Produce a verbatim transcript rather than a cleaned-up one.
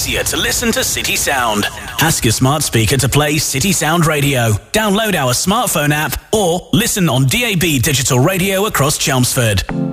easier to listen to City Sound. Ask your smart speaker to play City Sound Radio. Download our smartphone app or listen on D A B digital radio across Chelmsford.